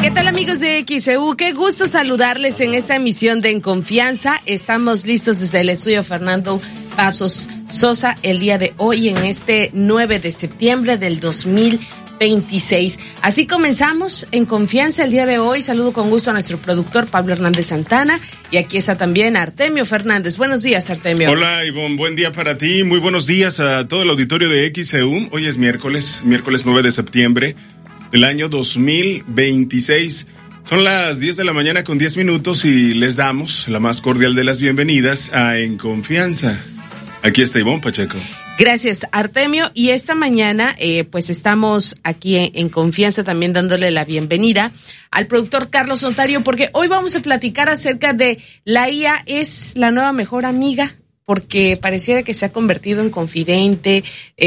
¿Qué tal, amigos de XEU? Qué gusto saludarles en esta emisión de En Confianza. Estamos listos desde el estudio Fernando Pasos Sosa el día de hoy en este 9 de septiembre del 2026. Así comenzamos En Confianza el día de hoy. Saludo con gusto a nuestro productor Pablo Hernández Santana y aquí está también Artemio Fernández. Buenos días, Artemio. Hola, Ivonne, buen día para ti. Muy buenos días a todo el auditorio de XEU. Hoy es miércoles 9 de septiembre del año 2026. Son las 10 de la mañana con 10 minutos y les damos la más cordial de las bienvenidas a En Confianza. Aquí está Ivonne Pacheco. Gracias, Artemio. Y esta mañana, pues estamos aquí en Confianza también dándole la bienvenida al productor Carlos Ontario, porque hoy vamos a platicar acerca de la IA es la nueva mejor amiga, porque pareciera que se ha convertido en confidente,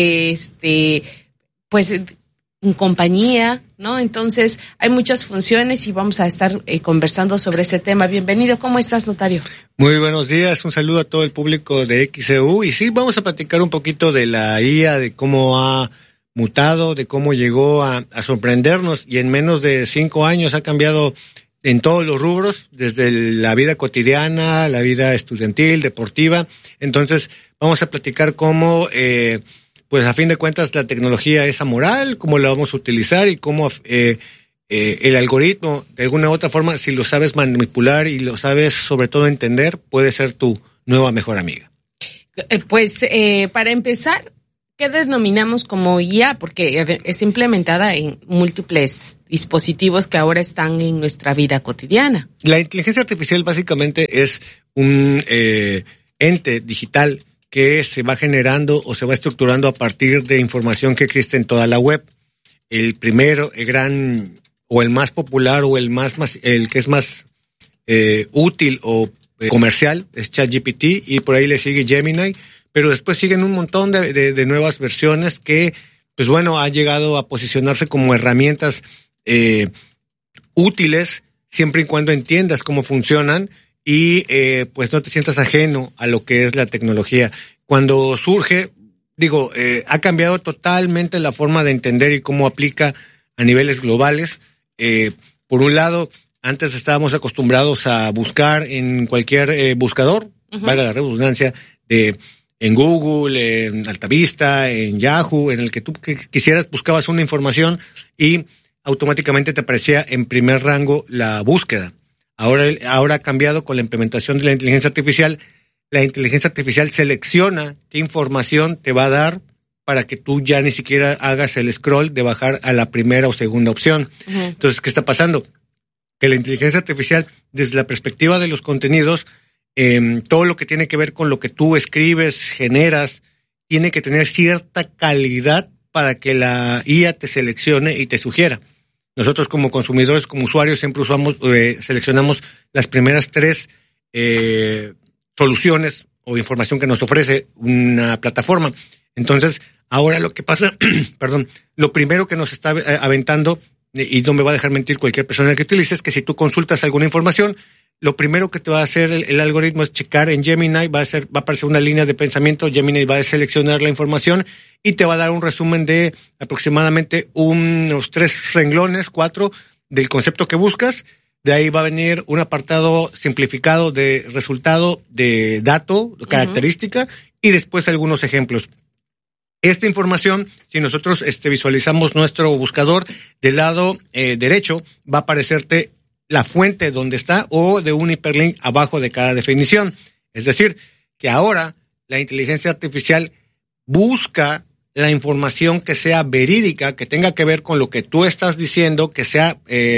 pues en compañía, ¿no? Entonces, hay muchas funciones y vamos a estar conversando sobre ese tema. Bienvenido, ¿cómo estás, notario? Muy buenos días, un saludo a todo el público de XEU. Y sí, vamos a platicar un poquito de la IA, de cómo ha mutado, de cómo llegó a sorprendernos y en menos de 5 años ha cambiado en todos los rubros, desde la vida cotidiana, la vida estudiantil, deportiva. Entonces, vamos a platicar cómo pues a fin de cuentas la tecnología es amoral, cómo la vamos a utilizar y cómo el algoritmo, de alguna u otra forma, si lo sabes manipular y lo sabes sobre todo entender, puede ser tu nueva mejor amiga. Para empezar, ¿qué denominamos como IA? Porque es implementada en múltiples dispositivos que ahora están en nuestra vida cotidiana. La inteligencia artificial básicamente es un ente digital que se va generando o se va estructurando a partir de información que existe en toda la web. El primero, el gran, o el más popular, o el que es más útil o comercial, es ChatGPT, y por ahí le sigue Gemini, pero después siguen un montón de nuevas versiones que, pues bueno, han llegado a posicionarse como herramientas útiles, siempre y cuando entiendas cómo funcionan, y pues no te sientas ajeno a lo que es la tecnología. Cuando surge, ha cambiado totalmente la forma de entender y cómo aplica a niveles globales. Por un lado, antes estábamos acostumbrados a buscar en cualquier buscador, valga la redundancia, en Google, en Altavista, en Yahoo, en el que tú quisieras, buscabas una información y automáticamente te aparecía en primer rango la búsqueda. Ahora ha cambiado con la implementación de la inteligencia artificial. La inteligencia artificial selecciona qué información te va a dar para que tú ya ni siquiera hagas el scroll de bajar a la primera o segunda opción. Uh-huh. Entonces, ¿qué está pasando? Que la inteligencia artificial, desde la perspectiva de los contenidos, todo lo que tiene que ver con lo que tú escribes, generas, tiene que tener cierta calidad para que la IA te seleccione y te sugiera. Nosotros como consumidores, como usuarios, siempre seleccionamos las primeras 3 soluciones o información que nos ofrece una plataforma. Entonces, ahora lo que pasa, lo primero que nos está aventando, y no me va a dejar mentir cualquier persona que utilice, es que si tú consultas alguna información, lo primero que te va a hacer el algoritmo es checar en Gemini, va a aparecer una línea de pensamiento, Gemini va a seleccionar la información y te va a dar un resumen de aproximadamente unos 3 renglones, 4, del concepto que buscas. De ahí va a venir un apartado simplificado de resultado, de dato, de característica, y después algunos ejemplos. Esta información, si nosotros visualizamos nuestro buscador, del lado derecho va a aparecerte la fuente donde está o de un hiperlink abajo de cada definición. Es decir, que ahora la inteligencia artificial busca la información que sea verídica, que tenga que ver con lo que tú estás diciendo, que sea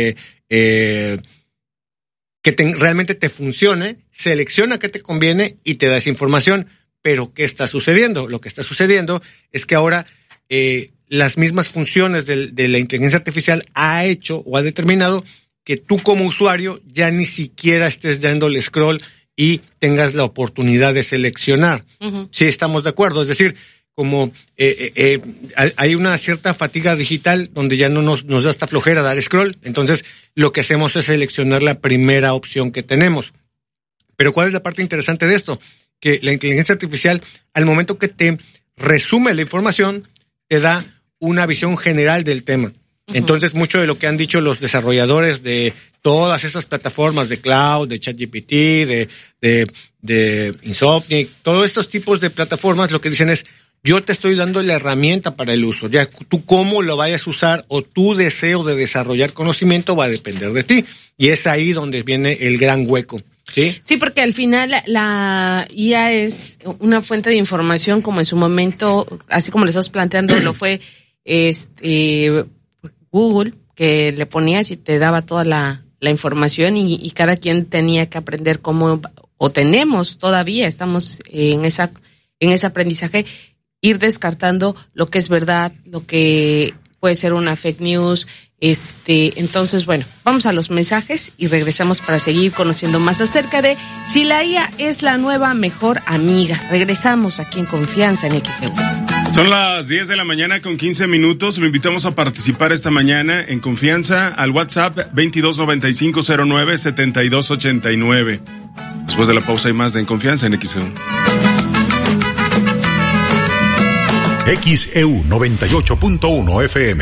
realmente te funcione, selecciona qué te conviene y te da esa información. Pero ¿qué está sucediendo? Lo que está sucediendo es que ahora las mismas funciones de la inteligencia artificial ha hecho o ha determinado que tú como usuario ya ni siquiera estés dando el scroll y tengas la oportunidad de seleccionar. Uh-huh. Sí, estamos de acuerdo. Es decir, como hay una cierta fatiga digital donde ya no nos da esta flojera dar scroll. Entonces, lo que hacemos es seleccionar la primera opción que tenemos. Pero ¿cuál es la parte interesante de esto? Que la inteligencia artificial, al momento que te resume la información, te da una visión general del tema. Entonces, mucho de lo que han dicho los desarrolladores de todas esas plataformas de cloud, de ChatGPT, de Insomniac, todos estos tipos de plataformas, lo que dicen es, yo te estoy dando la herramienta para el uso. Ya tú cómo lo vayas a usar o tu deseo de desarrollar conocimiento va a depender de ti. Y es ahí donde viene el gran hueco. Sí, sí, porque al final la IA es una fuente de información, como en su momento, así como le estás planteando, lo fue Google, que le ponías y te daba toda la información y cada quien tenía que aprender cómo, o tenemos todavía, estamos en ese aprendizaje, ir descartando lo que es verdad, lo que puede ser una fake news. Entonces, bueno, vamos a los mensajes y regresamos para seguir conociendo más acerca de si la IA es la nueva mejor amiga. Regresamos aquí en Confianza en XEU. Son las 10 de la mañana con 15 minutos. Lo invitamos a participar esta mañana en Confianza al WhatsApp 2295097289. Después de la pausa hay más de En Confianza en XEU. XEU 98.1 FM.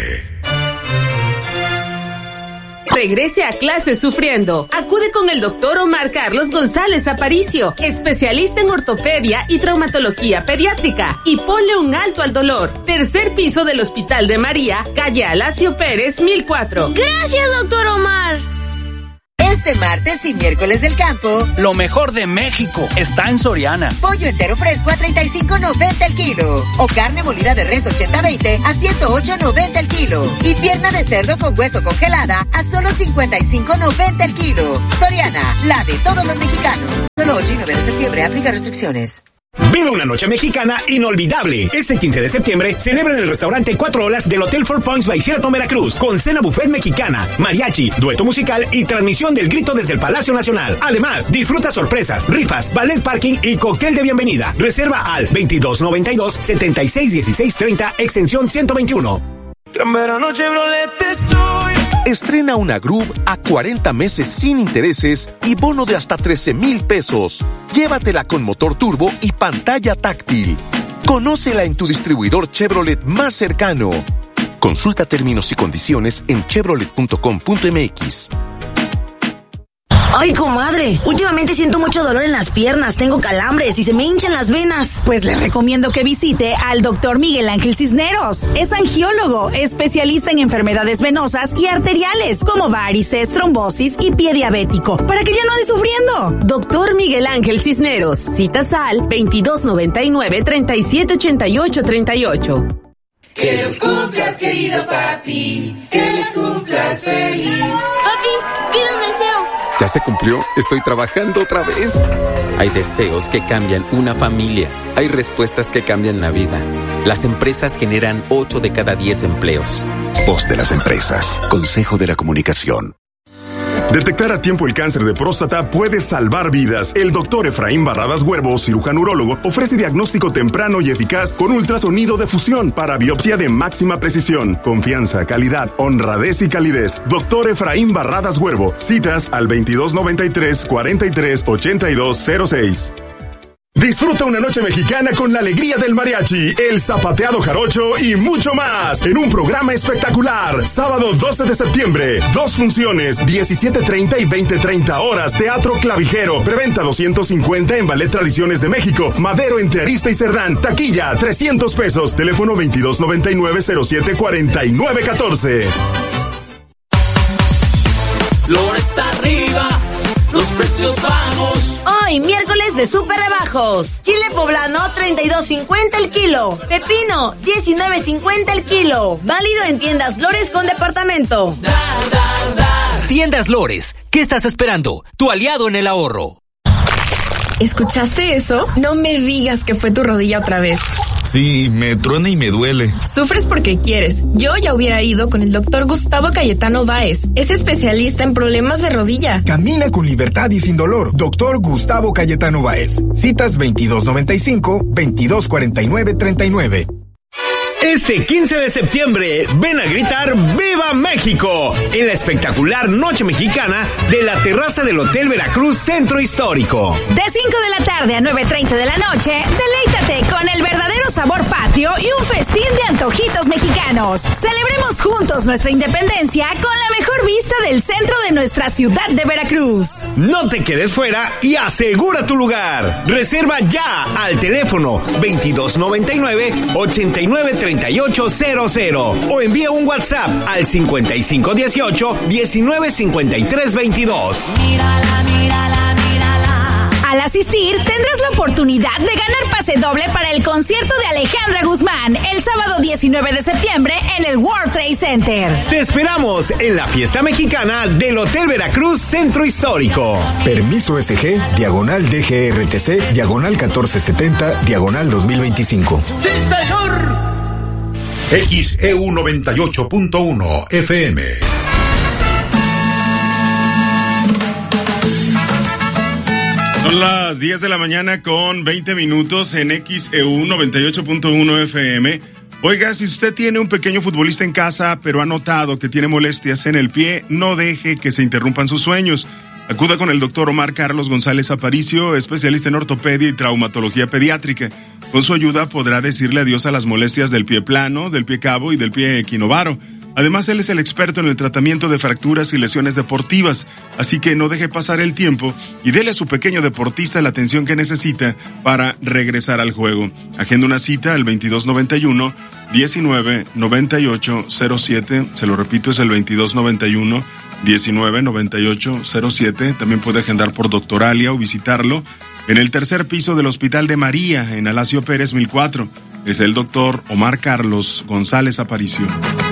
Regrese a clases sufriendo. Acude con el doctor Omar Carlos González Aparicio, especialista en ortopedia y traumatología pediátrica, y ponle un alto al dolor. Tercer piso del Hospital de María, calle Alacio Pérez, 1004. Gracias, doctor Omar. Este martes y miércoles del campo, lo mejor de México está en Soriana. Pollo entero fresco a $35.90 el kilo. O carne molida de res 80-20 a $108.90 el kilo. Y pierna de cerdo con hueso congelada a solo $55.90 el kilo. Soriana, la de todos los mexicanos. Solo 8 y 9 de septiembre, aplica restricciones. Vive una noche mexicana inolvidable. Este 15 de septiembre celebra en el restaurante 4 Olas del Hotel Four Points by Sheraton Veracruz, con cena buffet mexicana, mariachi, dueto musical y transmisión del grito desde el Palacio Nacional. Además, disfruta sorpresas, rifas, ballet parking y cóctel de bienvenida. Reserva al 2292-761630, extensión 121. En verano Chevrolet estoy. Estrena una Groove a 40 meses sin intereses y bono de hasta 13,000 pesos. Llévatela con motor turbo y pantalla táctil. Conócela en tu distribuidor Chevrolet más cercano. Consulta términos y condiciones en chevrolet.com.mx. Ay, comadre, últimamente siento mucho dolor en las piernas, tengo calambres y se me hinchan las venas. Pues le recomiendo que visite al doctor Miguel Ángel Cisneros. Es angiólogo, especialista en enfermedades venosas y arteriales, como varices, trombosis y pie diabético, para que ya no ande sufriendo. Doctor Miguel Ángel Cisneros, citas al 2299-378838. Que los cumplas, querido papi, que los cumplas feliz. Papi, pide un deseo. ¿Ya se cumplió? Estoy trabajando otra vez. Hay deseos que cambian una familia. Hay respuestas que cambian la vida. Las empresas generan 8 de cada 10 empleos. Voz de las empresas. Consejo de la Comunicación. Detectar a tiempo el cáncer de próstata puede salvar vidas. El doctor Efraín Barradas Huervo, cirujano urólogo, ofrece diagnóstico temprano y eficaz con ultrasonido de fusión para biopsia de máxima precisión. Confianza, calidad, honradez y calidez. Doctor Efraín Barradas Huervo. Citas al 2293-438206. Disfruta una noche mexicana con la alegría del mariachi, el zapateado jarocho y mucho más en un programa espectacular. Sábado 12 de septiembre, 2 funciones, 17:30 y 20:30 horas, Teatro Clavijero. Preventa 250 en Ballet Tradiciones de México, Madero entre Arista y Cerdán. Taquilla 300 pesos. Teléfono 2299-074914. Flores arriba, los precios bajos. Hoy, miércoles de súper rebajos. Chile poblano, $32.50 el kilo. Pepino, $19.50 el kilo. Válido en tiendas Lores con departamento. Tiendas Lores, ¿qué estás esperando? Tu aliado en el ahorro. ¿Escuchaste eso? No me digas que fue tu rodilla otra vez. Sí, me truena y me duele. Sufres porque quieres. Yo ya hubiera ido con el doctor Gustavo Cayetano Báez. Es especialista en problemas de rodilla. Camina con libertad y sin dolor. Doctor Gustavo Cayetano Báez. Citas 2295-2249-39. Este 15 de septiembre, ven a gritar ¡Viva México! En la espectacular Noche Mexicana de la terraza del Hotel Veracruz Centro Histórico. De 5 de la tarde a 9:30 de la noche, deleítate con el verdadero verdadero sabor patrio y un festín de antojitos mexicanos. Celebremos juntos nuestra independencia con la mejor vista del centro de nuestra ciudad de Veracruz. No te quedes fuera y asegura tu lugar. Reserva ya al teléfono 2299-893800 o envía un WhatsApp al 5518-195322. Al asistir, tendrás la oportunidad de ganar pase doble para el concierto de Alejandra Guzmán el sábado 19 de septiembre en el World Trade Center. Te esperamos en la fiesta mexicana del Hotel Veracruz Centro Histórico. Permiso SG, diagonal DGRTC, diagonal 1470, diagonal 2025. ¡Sí, señor! XEU 98.1 FM. Son las 10 de la mañana con 20 minutos en XEU 98.1 FM. Oiga, si usted tiene un pequeño futbolista en casa, pero ha notado que tiene molestias en el pie, no deje que se interrumpan sus sueños. Acuda con el doctor Omar Carlos González Aparicio, especialista en ortopedia y traumatología pediátrica. Con su ayuda podrá decirle adiós a las molestias del pie plano, del pie cabo y del pie equinovaro. Además, él es el experto en el tratamiento de fracturas y lesiones deportivas, así que no deje pasar el tiempo y dele a su pequeño deportista la atención que necesita para regresar al juego. Agenda una cita al 2291-199807, se lo repito, es el 2291-199807. También puede agendar por Doctoralia o visitarlo en el tercer piso del Hospital de María, en Alasio Pérez 1004. Es el doctor Omar Carlos González Aparicio.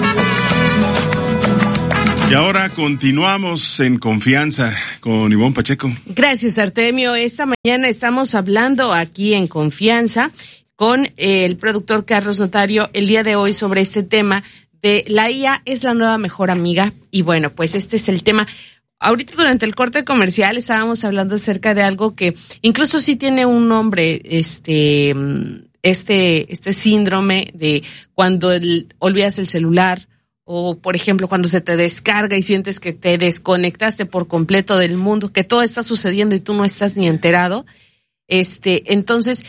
Y ahora continuamos en Confianza con Ivonne Pacheco. Gracias, Artemio. Esta mañana estamos hablando aquí en Confianza con el productor Carlos Notario el día de hoy sobre este tema de la IA es la nueva mejor amiga. Y bueno, pues este es el tema. Ahorita durante el corte comercial estábamos hablando acerca de algo que incluso sí tiene un nombre, este síndrome de cuando olvidas el celular. O, por ejemplo, cuando se te descarga y sientes que te desconectaste por completo del mundo, que todo está sucediendo y tú no estás ni enterado. Entonces,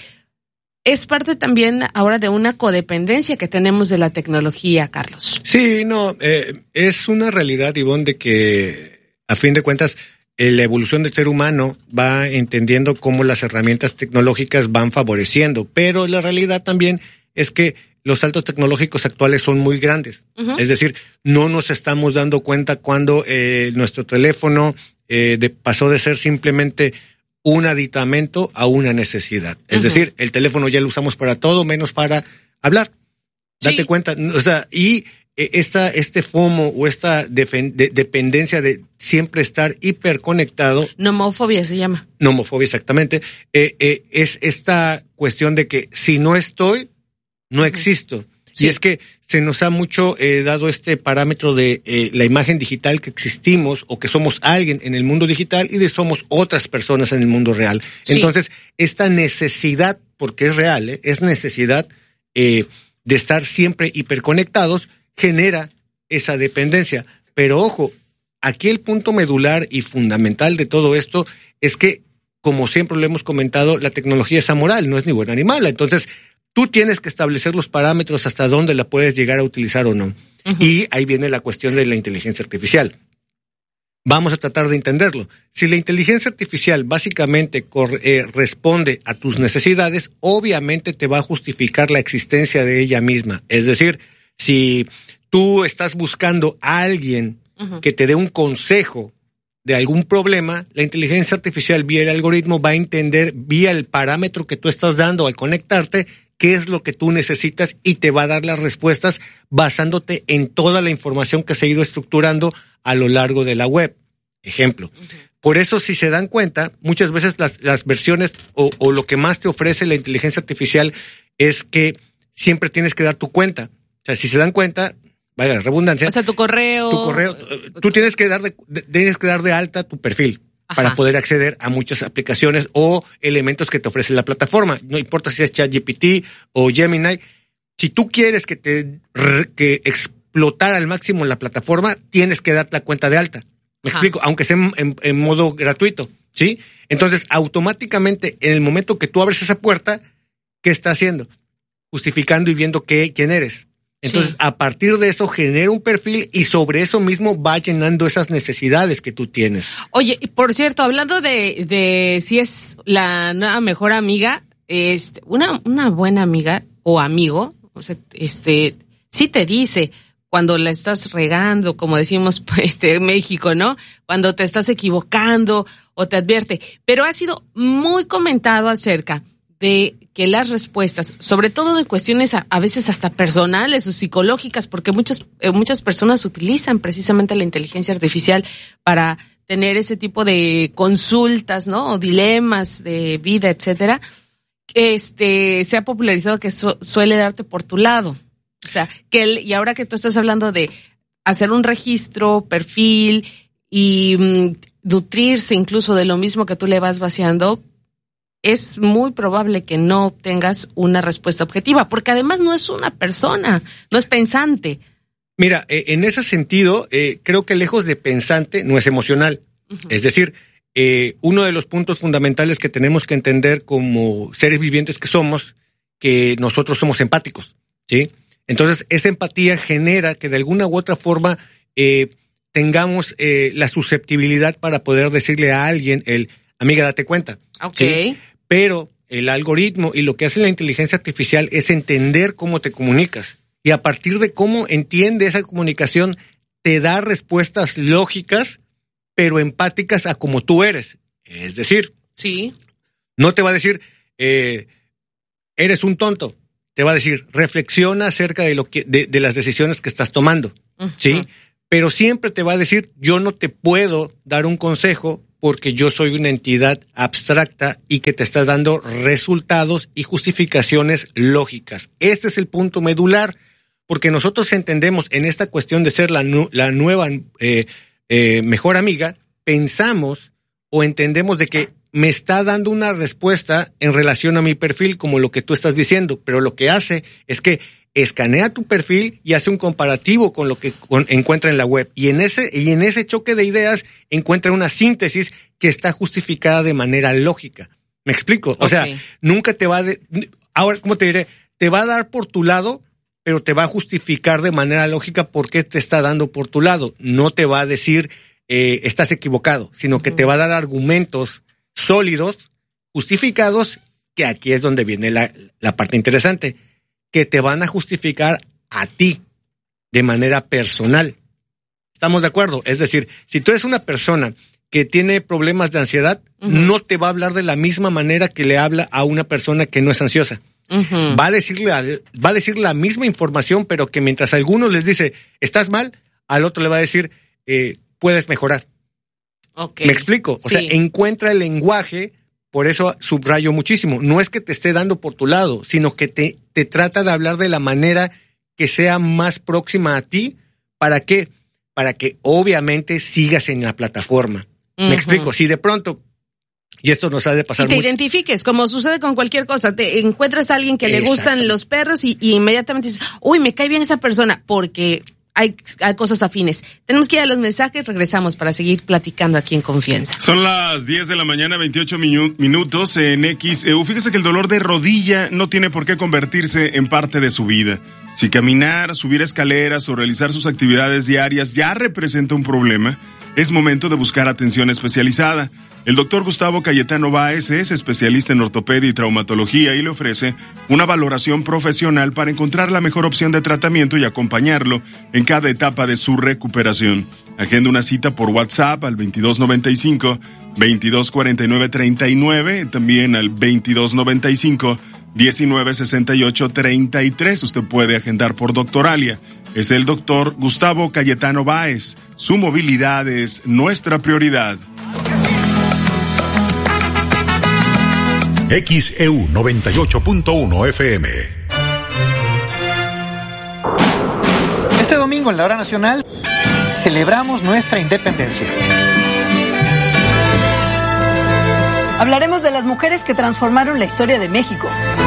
es parte también ahora de una codependencia que tenemos de la tecnología, Carlos. Sí, no, es una realidad, Ivonne, de que, a fin de cuentas, la evolución del ser humano va entendiendo cómo las herramientas tecnológicas van favoreciendo, pero la realidad también es que los saltos tecnológicos actuales son muy grandes. Uh-huh. Es decir, no nos estamos dando cuenta cuando nuestro teléfono pasó de ser simplemente un aditamento a una necesidad. Uh-huh. Es decir, el teléfono ya lo usamos para todo menos para hablar. Sí. Date cuenta. O sea, y este FOMO o esta dependencia de siempre estar hiperconectado. Nomofobia se llama. Nomofobia, exactamente. Es esta cuestión de que si no estoy, no existo. Sí. Y es que se nos ha mucho dado este parámetro de la imagen digital que existimos o que somos alguien en el mundo digital y de somos otras personas en el mundo real. Sí. Entonces, esta necesidad, porque es real, es necesidad de estar siempre hiperconectados, genera esa dependencia. Pero ojo, aquí el punto medular y fundamental de todo esto es que, como siempre lo hemos comentado, la tecnología es amoral, no es ni buena ni mala. Entonces, tú tienes que establecer los parámetros hasta dónde la puedes llegar a utilizar o no. Uh-huh. Y ahí viene la cuestión de la inteligencia artificial. Vamos a tratar de entenderlo. Si la inteligencia artificial básicamente responde a tus necesidades, obviamente te va a justificar la existencia de ella misma. Es decir, si tú estás buscando a alguien uh-huh. que te dé un consejo de algún problema, la inteligencia artificial vía el algoritmo va a entender vía el parámetro que tú estás dando al conectarte qué es lo que tú necesitas y te va a dar las respuestas basándote en toda la información que se ha ido estructurando a lo largo de la web. Ejemplo. Uh-huh. Por eso, si se dan cuenta, muchas veces las versiones o lo que más te ofrece la inteligencia artificial es que siempre tienes que dar tu cuenta. O sea, si se dan cuenta, vaya la redundancia. O sea, tu correo, tú tienes que dar de alta tu perfil. Ajá. Para poder acceder a muchas aplicaciones o elementos que te ofrece la plataforma. No importa si es ChatGPT o Gemini. Si tú quieres que explotar al máximo la plataforma, tienes que dar la cuenta de alta. ¿Me explico? Aunque sea en modo gratuito, ¿sí? Entonces, automáticamente, en el momento que tú abres esa puerta, ¿qué está haciendo? justificando y viendo quién eres. Entonces, a partir de eso genera un perfil y sobre eso mismo va llenando esas necesidades que tú tienes. Oye, por cierto, hablando de si es la nueva mejor amiga, una buena amiga o amigo, o sea, sí te dice cuando la estás regando, como decimos en México, ¿no? Cuando te estás equivocando o te advierte. Pero ha sido muy comentado acerca de que las respuestas, sobre todo en cuestiones a veces hasta personales o psicológicas, porque muchas personas utilizan precisamente la inteligencia artificial para tener ese tipo de consultas, ¿no? O dilemas de vida, etcétera. Se ha popularizado que suele darte por tu lado. O sea, y ahora que tú estás hablando de hacer un registro, perfil y nutrirse incluso de lo mismo que tú le vas vaciando, es muy probable que no obtengas una respuesta objetiva, porque además no es una persona, no es pensante. Mira, en ese sentido, creo que lejos de pensante no es emocional. Uh-huh. Es decir, uno de los puntos fundamentales que tenemos que entender como seres vivientes que somos, que nosotros somos empáticos, ¿sí? Entonces, esa empatía genera que de alguna u otra forma tengamos la susceptibilidad para poder decirle a alguien, amiga, date cuenta. Okay. ¿Sí? Pero el algoritmo y lo que hace la inteligencia artificial es entender cómo te comunicas. Y a partir de cómo entiende esa comunicación, te da respuestas lógicas, pero empáticas a como tú eres. Es decir, sí, no te va a decir, eres un tonto. Te va a decir, reflexiona acerca de las decisiones que estás tomando. Uh-huh. ¿Sí? Pero siempre te va a decir, yo no te puedo dar un consejo porque yo soy una entidad abstracta y que te está dando resultados y justificaciones lógicas. Este es el punto medular, porque nosotros entendemos en esta cuestión de ser la nueva mejor amiga, pensamos o entendemos de que me está dando una respuesta en relación a mi perfil, como lo que tú estás diciendo, pero lo que hace es que escanea tu perfil y hace un comparativo con lo que encuentra en la web. Y en ese choque de ideas encuentra una síntesis que está justificada de manera lógica. ¿Me explico? O sea, nunca te va ahora, ¿cómo te diré? Te va a dar por tu lado, pero te va a justificar de manera lógica por qué te está dando por tu lado. No te va a decir, estás equivocado, sino que te va a dar argumentos sólidos, justificados, que aquí es donde viene la parte interesante, que te van a justificar a ti de manera personal. ¿Estamos de acuerdo? Es decir, si tú eres una persona que tiene problemas de ansiedad, uh-huh, no te va a hablar de la misma manera que le habla a una persona que no es ansiosa. Uh-huh. Va a decir la misma información, pero que mientras a algunos les dice, estás mal, al otro le va a decir, puedes mejorar. Okay. ¿Me explico? O sea, encuentra el lenguaje. Por eso subrayo muchísimo. No es que te esté dando por tu lado, sino que te trata de hablar de la manera que sea más próxima a ti. ¿Para qué? Para que obviamente sigas en la plataforma. Uh-huh. ¿Me explico? Si de pronto, y esto nos ha de pasar mucho, identifiques, como sucede con cualquier cosa, te encuentras a alguien que le gustan los perros y inmediatamente dices, uy, me cae bien esa persona, porque hay cosas afines. Tenemos que ir a los mensajes, regresamos para seguir platicando aquí en Confianza. Son las 10 de la mañana, 28 minutos en XEU. Fíjese que el dolor de rodilla no tiene por qué convertirse en parte de su vida. Si caminar, subir escaleras o realizar sus actividades diarias ya representa un problema, es momento de buscar atención especializada. El doctor Gustavo Cayetano Báez es especialista en ortopedia y traumatología y le ofrece una valoración profesional para encontrar la mejor opción de tratamiento y acompañarlo en cada etapa de su recuperación. Agenda una cita por WhatsApp al 2295-2249-39, también al 2295-1968-33. Usted puede agendar por Doctoralia. Es el doctor Gustavo Cayetano Báez. Su movilidad es nuestra prioridad. XEU 98.1 FM. Este domingo en la Hora Nacional celebramos nuestra independencia. Hablaremos de las mujeres que transformaron la historia de México.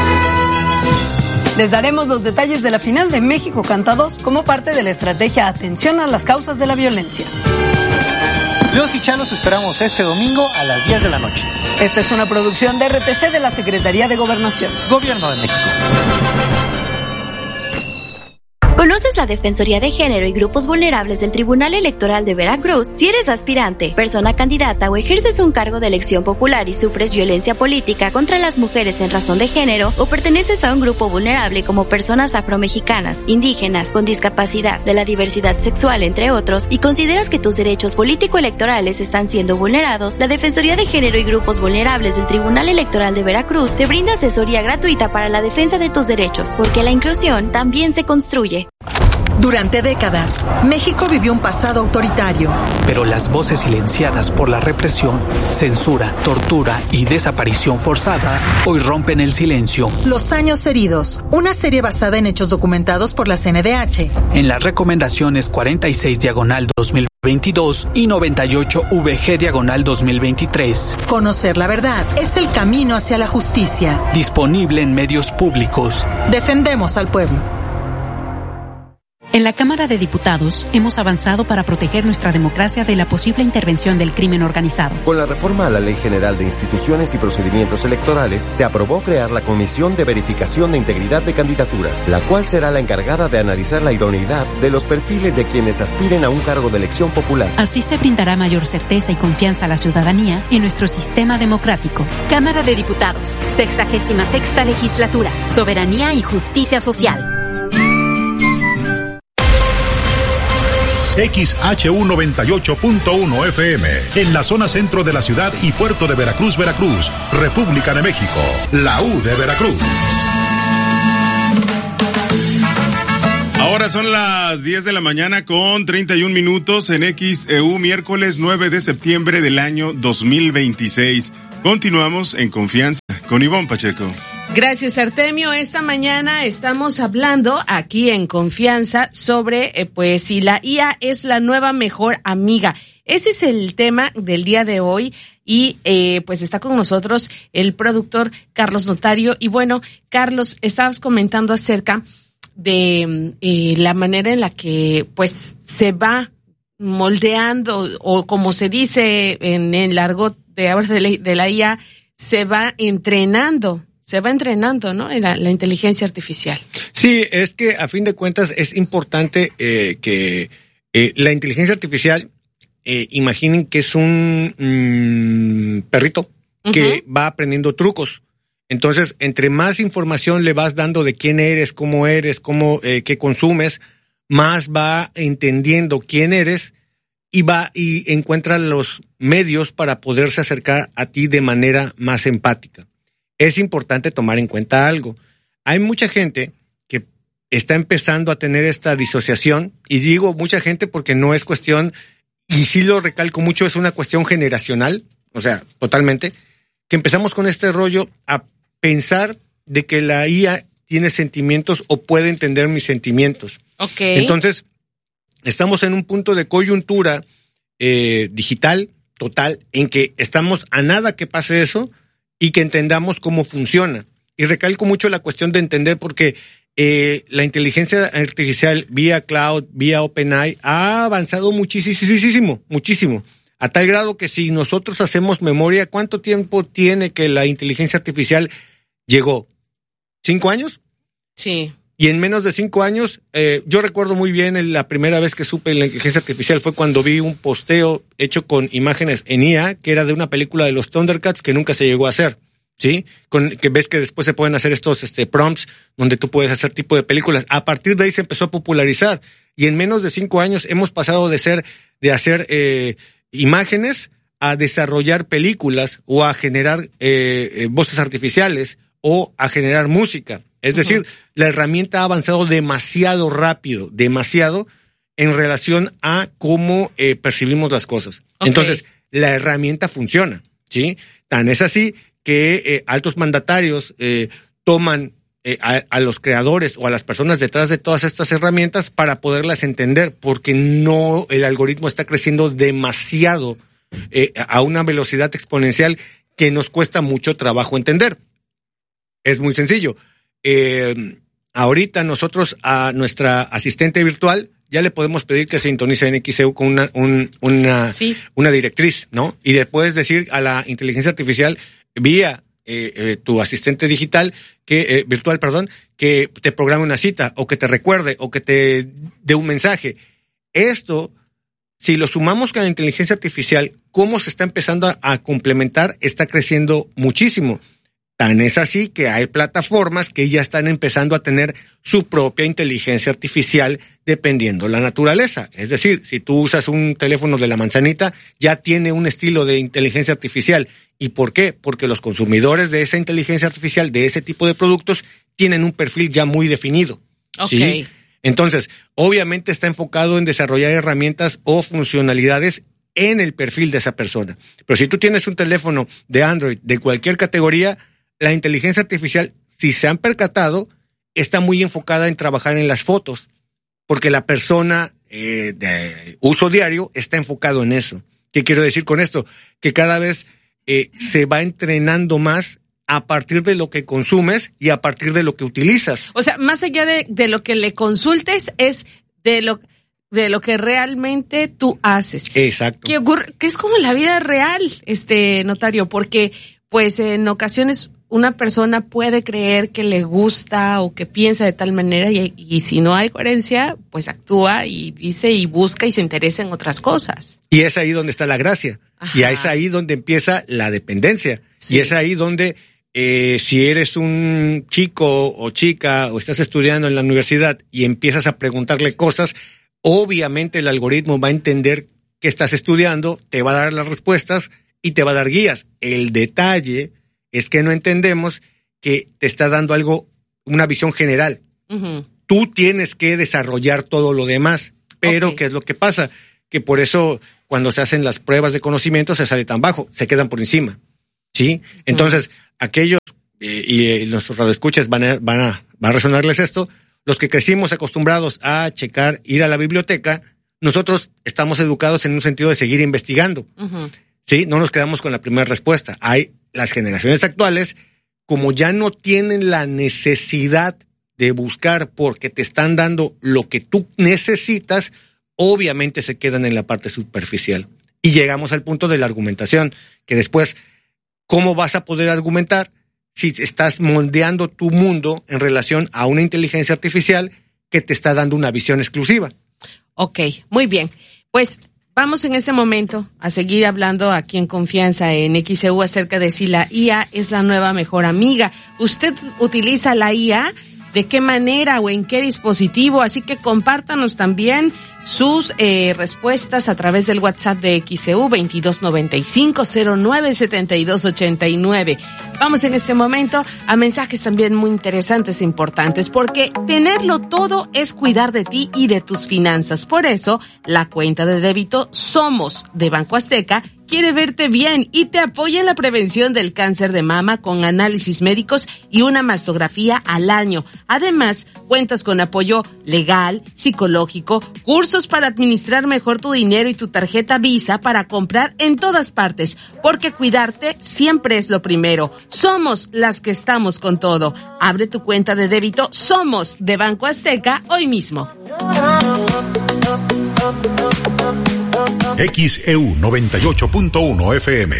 Les daremos los detalles de la final de México Canta 2 como parte de la estrategia Atención a las causas de la violencia. Los y Chalos esperamos este domingo a las 10 de la noche. Esta es una producción de RTC de la Secretaría de Gobernación. Gobierno de México. ¿Conoces la Defensoría de Género y Grupos Vulnerables del Tribunal Electoral de Veracruz? Si eres aspirante, persona candidata o ejerces un cargo de elección popular y sufres violencia política contra las mujeres en razón de género o perteneces a un grupo vulnerable como personas afromexicanas, indígenas, con discapacidad, de la diversidad sexual, entre otros, y consideras que tus derechos político-electorales están siendo vulnerados, la Defensoría de Género y Grupos Vulnerables del Tribunal Electoral de Veracruz te brinda asesoría gratuita para la defensa de tus derechos, porque la inclusión también se construye. Durante décadas, México vivió un pasado autoritario. Pero las voces silenciadas por la represión, censura, tortura y desaparición forzada hoy rompen el silencio. Los años heridos, una serie basada en hechos documentados por la CNDH. En las recomendaciones 46/2022 y 98/VG/2023. Conocer la verdad es el camino hacia la justicia. Disponible en medios públicos. Defendemos al pueblo. En la Cámara de Diputados hemos avanzado para proteger nuestra democracia de la posible intervención del crimen organizado. Con la reforma a la Ley General de Instituciones y Procedimientos Electorales, se aprobó crear la Comisión de Verificación de Integridad de Candidaturas, la cual será la encargada de analizar la idoneidad de los perfiles de quienes aspiren a un cargo de elección popular. Así se brindará mayor certeza y confianza a la ciudadanía en nuestro sistema democrático. Cámara de Diputados, 66ª Legislatura, Soberanía y Justicia Social. XHU 98.1 FM, en la zona centro de la ciudad y puerto de Veracruz, Veracruz, República de México, la U de Veracruz. Ahora son las 10 de la mañana con 31 minutos en XEU, miércoles 9 de septiembre del año 2026. Continuamos en confianza con Ivonne Pacheco. Gracias, Artemio. Esta mañana estamos hablando aquí en Confianza sobre, pues, si la IA es la nueva mejor amiga. Ese es el tema del día de hoy y, pues, está con nosotros el productor Carlos Notario. Y bueno, Carlos, estabas comentando acerca de la manera en la que, pues, se va moldeando, o como se dice en el argot de ahora de la IA, se va entrenando, ¿no? La inteligencia artificial. Sí, es que a fin de cuentas es importante que la inteligencia artificial, imaginen que es un perrito que va aprendiendo trucos. Entonces, entre más información le vas dando de quién eres, cómo qué consumes, más va entendiendo quién eres y encuentra los medios para poderse acercar a ti de manera más empática. Es importante tomar en cuenta algo. Hay mucha gente que está empezando a tener esta disociación, y digo mucha gente porque no es cuestión, y sí lo recalco mucho, es una cuestión generacional, o sea, totalmente, que empezamos con este rollo a pensar de que la IA tiene sentimientos o puede entender mis sentimientos. Okay. Entonces, estamos en un punto de coyuntura digital total en que estamos a nada que pase eso y que entendamos cómo funciona. Y recalco mucho la cuestión de entender porque la inteligencia artificial vía cloud, vía OpenAI, ha avanzado muchísimo, a tal grado que si nosotros hacemos memoria, ¿cuánto tiempo tiene que la inteligencia artificial llegó? ¿5 años? Sí. Y en menos de 5 años, yo recuerdo muy bien la primera vez que supe la inteligencia artificial fue cuando vi un posteo hecho con imágenes en IA, que era de una película de los Thundercats que nunca se llegó a hacer, ¿sí? Que ves que después se pueden hacer estos prompts donde tú puedes hacer tipo de películas. A partir de ahí se empezó a popularizar y en menos de 5 años hemos pasado de hacer imágenes a desarrollar películas o a generar voces artificiales o a generar música. Es decir, la herramienta ha avanzado demasiado rápido, en relación a cómo percibimos las cosas. Okay. Entonces, la herramienta funciona, ¿sí? Tan es así que altos mandatarios toman a los creadores o a las personas detrás de todas estas herramientas para poderlas entender, porque el algoritmo está creciendo demasiado a una velocidad exponencial que nos cuesta mucho trabajo entender. Es muy sencillo. Ahorita nosotros a nuestra asistente virtual ya le podemos pedir que se sintonice en XEU con una directriz, ¿no? Y después decir a la inteligencia artificial vía tu asistente digital, virtual, que te programe una cita, o que te recuerde, o que te dé un mensaje. Esto, si lo sumamos con la inteligencia artificial, cómo se está empezando a complementar, está creciendo muchísimo. Tan es así que hay plataformas que ya están empezando a tener su propia inteligencia artificial dependiendo la naturaleza. Es decir, si tú usas un teléfono de la manzanita, ya tiene un estilo de inteligencia artificial. ¿Y por qué? Porque los consumidores de esa inteligencia artificial, de ese tipo de productos, tienen un perfil ya muy definido. Okay. ¿Sí? Entonces, obviamente está enfocado en desarrollar herramientas o funcionalidades en el perfil de esa persona. Pero si tú tienes un teléfono de Android de cualquier categoría, la inteligencia artificial, si se han percatado, está muy enfocada en trabajar en las fotos, porque la persona de uso diario está enfocado en eso. ¿Qué quiero decir con esto? Que cada vez se va entrenando más a partir de lo que consumes y a partir de lo que utilizas. O sea, más allá de lo que le consultes, es de lo que realmente tú haces. Exacto. Que es como la vida real, notario, porque pues en ocasiones una persona puede creer que le gusta o que piensa de tal manera y si no hay coherencia, pues actúa y dice y busca y se interesa en otras cosas. Y es ahí donde está la gracia. Ajá. Y es ahí donde empieza la dependencia. Sí. Y es ahí donde si eres un chico o chica o estás estudiando en la universidad y empiezas a preguntarle cosas, obviamente el algoritmo va a entender que estás estudiando, te va a dar las respuestas y te va a dar guías. El detalle es que no entendemos que te está dando algo, una visión general. Uh-huh. Tú tienes que desarrollar todo lo demás, pero okay. ¿Qué es lo que pasa? Que por eso cuando se hacen las pruebas de conocimiento se sale tan bajo, se quedan por encima, ¿sí? Entonces, aquellos, y nuestros radioescuchas van a resonarles esto, los que crecimos acostumbrados a checar, ir a la biblioteca, nosotros estamos educados en un sentido de seguir investigando, uh-huh. ¿Sí? No nos quedamos con la primera respuesta. Hay las generaciones actuales, como ya no tienen la necesidad de buscar porque te están dando lo que tú necesitas, obviamente se quedan en la parte superficial. Y llegamos al punto de la argumentación, que después, ¿cómo vas a poder argumentar si estás moldeando tu mundo en relación a una inteligencia artificial que te está dando una visión exclusiva? Ok, muy bien. Pues vamos en este momento a seguir hablando aquí en Confianza en XEU acerca de si la IA es la nueva mejor amiga. ¿Usted utiliza la IA? ¿De qué manera o en qué dispositivo? Así que compártanos también sus respuestas a través del WhatsApp de XEU 2295-097289. Vamos en este momento a mensajes también muy interesantes e importantes, porque tenerlo todo es cuidar de ti y de tus finanzas. Por eso, la cuenta de débito Somos de Banco Azteca quiere verte bien y te apoya en la prevención del cáncer de mama con análisis médicos y una mastografía al año. Además, cuentas con apoyo legal, psicológico, cursos para administrar mejor tu dinero y tu tarjeta Visa para comprar en todas partes, porque cuidarte siempre es lo primero. Somos las que estamos con todo. Abre tu cuenta de débito Somos de Banco Azteca hoy mismo. XEU 98.1 FM.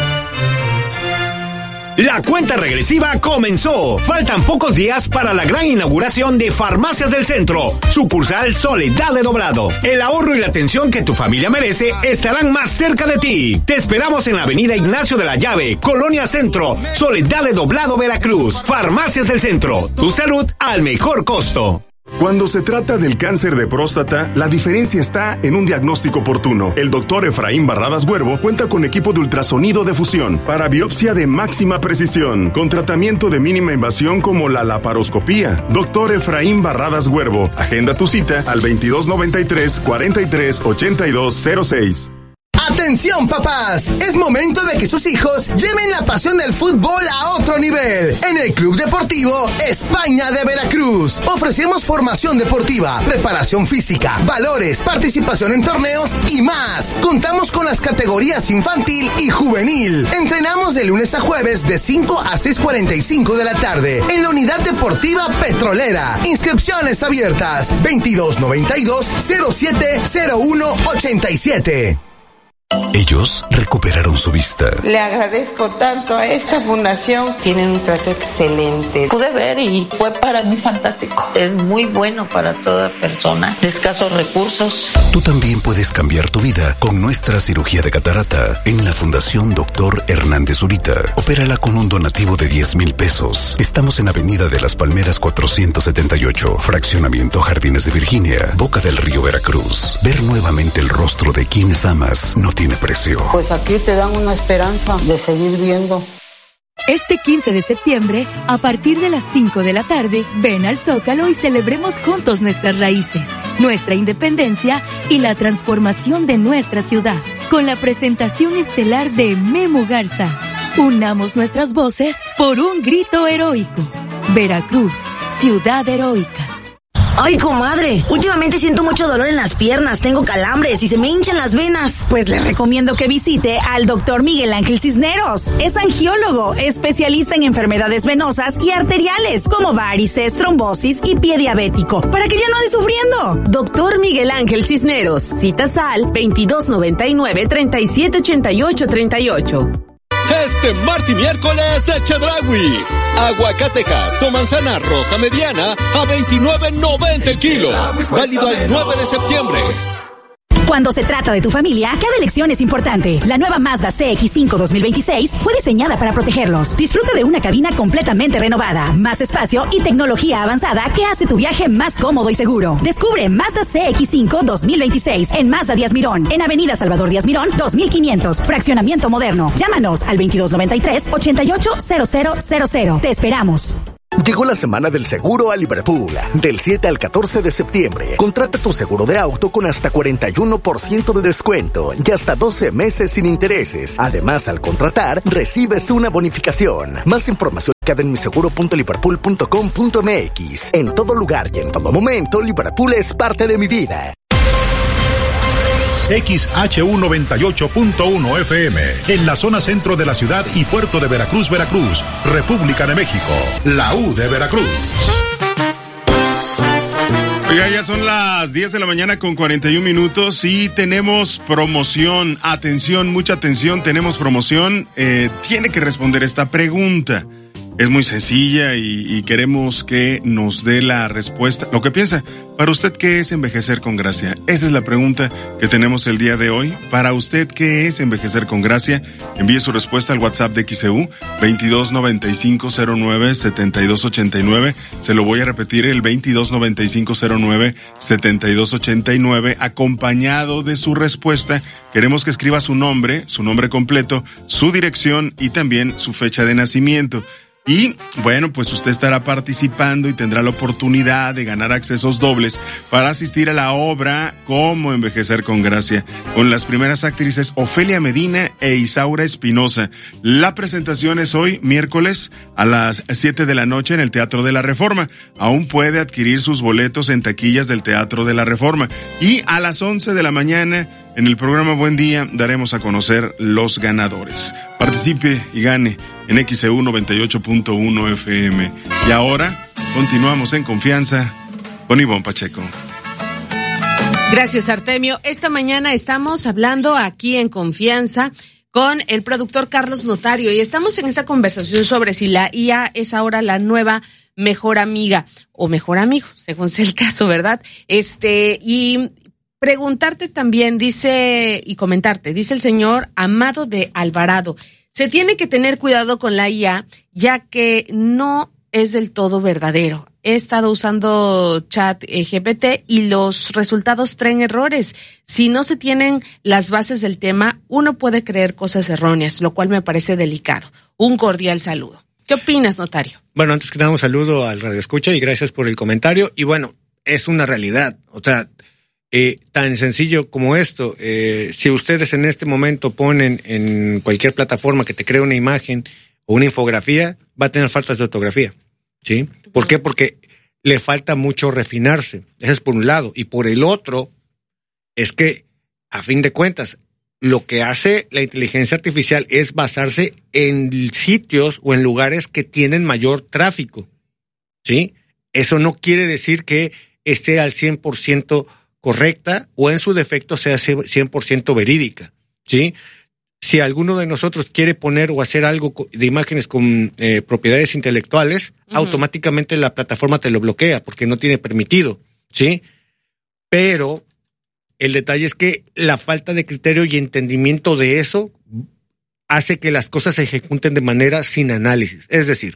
La cuenta regresiva comenzó. Faltan pocos días para la gran inauguración de Farmacias del Centro, sucursal Soledad de Doblado. El ahorro y la atención que tu familia merece estarán más cerca de ti. Te esperamos en la avenida Ignacio de la Llave, Colonia Centro, Soledad de Doblado, Veracruz. Farmacias del Centro, tu salud al mejor costo. Cuando se trata del cáncer de próstata, la diferencia está en un diagnóstico oportuno. El doctor Efraín Barradas Huervo cuenta con equipo de ultrasonido de fusión para biopsia de máxima precisión, con tratamiento de mínima invasión como la laparoscopía. Doctor Efraín Barradas Huervo, agenda tu cita al 2293-438206. ¡Atención, papás! Es momento de que sus hijos lleven la pasión del fútbol a otro nivel. En el Club Deportivo España de Veracruz ofrecemos formación deportiva, preparación física, valores, participación en torneos y más. Contamos con las categorías infantil y juvenil. Entrenamos de lunes a jueves de 5 a 6:45 de la tarde en la Unidad Deportiva Petrolera. Inscripciones abiertas 2292-070187. Ellos recuperaron su vista. Le agradezco tanto a esta fundación. Tienen un trato excelente. Pude ver y fue para mí fantástico. Es muy bueno para toda persona de escasos recursos. Tú también puedes cambiar tu vida con nuestra cirugía de catarata en la Fundación Dr. Hernández Zurita. Opérala con un donativo de 10,000 pesos. Estamos en Avenida de las Palmeras 478, Fraccionamiento Jardines de Virginia, Boca del Río, Veracruz. Ver nuevamente el rostro de quienes amas no tiene precio. Pues aquí te dan una esperanza de seguir viendo. Este 15 de septiembre, a partir de las 5 de la tarde, ven al Zócalo y celebremos juntos nuestras raíces, nuestra independencia y la transformación de nuestra ciudad, con la presentación estelar de Memo Garza. Unamos nuestras voces por un grito heroico. Veracruz, ciudad heroica. Ay, comadre, últimamente siento mucho dolor en las piernas, tengo calambres y se me hinchan las venas. Pues le recomiendo que visite al doctor Miguel Ángel Cisneros. Es angiólogo, especialista en enfermedades venosas y arteriales, como varices, trombosis y pie diabético, para que ya no ande sufriendo. Doctor Miguel Ángel Cisneros, citas al 2299-378838. Este martes y miércoles, Chedraui. Aguacatejas o manzana roja mediana a $29.90 el kilo. Válido al 9 de septiembre. Cuando se trata de tu familia, cada elección es importante. La nueva Mazda CX-5 2026 fue diseñada para protegerlos. Disfruta de una cabina completamente renovada, más espacio y tecnología avanzada que hace tu viaje más cómodo y seguro. Descubre Mazda CX-5 2026 en Mazda Díaz Mirón, en Avenida Salvador Díaz Mirón, 2500, Fraccionamiento Moderno. Llámanos al 2293-880000. Te esperamos. Llegó la semana del seguro a Liverpool. Del 7 al 14 de septiembre, contrata tu seguro de auto con hasta 41% de descuento y hasta 12 meses sin intereses. Además, al contratar, recibes una bonificación. Más información en miseguro.liverpool.com.mx. En todo lugar y en todo momento, Liverpool es parte de mi vida. XHU98.1 FM, en la zona centro de la ciudad y puerto de Veracruz, Veracruz, República de México, la U de Veracruz. Oiga, ya son las 10 de la mañana con 41 minutos y tenemos promoción. Atención, mucha atención, tenemos promoción. Tiene que responder esta pregunta. Es muy sencilla y queremos que nos dé la respuesta. Lo que piensa, para usted, ¿qué es envejecer con gracia? Esa es la pregunta que tenemos el día de hoy. Para usted, ¿qué es envejecer con gracia? Envíe su respuesta al WhatsApp de XEU 2295097289. Se lo voy a repetir, el 2295097289, acompañado de su respuesta. Queremos que escriba su nombre completo, su dirección y también su fecha de nacimiento. Y bueno, pues usted estará participando y tendrá la oportunidad de ganar accesos dobles para asistir a la obra Cómo envejecer con gracia, con las primeras actrices Ofelia Medina e Isaura Espinosa. La presentación es hoy, miércoles, a las 7 de la noche en el Teatro de la Reforma. Aún puede adquirir sus boletos en taquillas del Teatro de la Reforma. Y a las 11 de la mañana, en el programa Buen Día, daremos a conocer los ganadores. Participe y gane en XEU 98.1 FM. Y ahora continuamos en confianza con Ivonne Pacheco. Gracias, Artemio. Esta mañana estamos hablando aquí en Confianza con el productor Carlos Notario y estamos en esta conversación sobre si la IA es ahora la nueva mejor amiga o mejor amigo, según sea el caso, ¿verdad? Y preguntarte también, dice el señor Amado de Alvarado, se tiene que tener cuidado con la IA, ya que no es del todo verdadero. He estado usando Chat GPT y los resultados traen errores. Si no se tienen las bases del tema, uno puede creer cosas erróneas, lo cual me parece delicado. Un cordial saludo. ¿Qué opinas, Notario? Bueno, antes que nada, un saludo al Radio Escucha y gracias por el comentario. Y bueno, es una realidad. O sea, tan sencillo como esto, si ustedes en este momento ponen en cualquier plataforma que te cree una imagen o una infografía, va a tener faltas de ortografía, ¿sí? ¿Por qué? Porque le falta mucho refinarse. Eso es por un lado. Y por el otro, es que, a fin de cuentas, lo que hace la inteligencia artificial es basarse en sitios o en lugares que tienen mayor tráfico, ¿sí? Eso no quiere decir que esté al 100% correcta o en su defecto sea 100% verídica, ¿sí? Si alguno de nosotros quiere poner o hacer algo de imágenes con propiedades intelectuales, automáticamente la plataforma te lo bloquea porque no tiene permitido, ¿sí? Pero el detalle es que la falta de criterio y entendimiento de eso hace que las cosas se ejecuten de manera sin análisis. Es decir,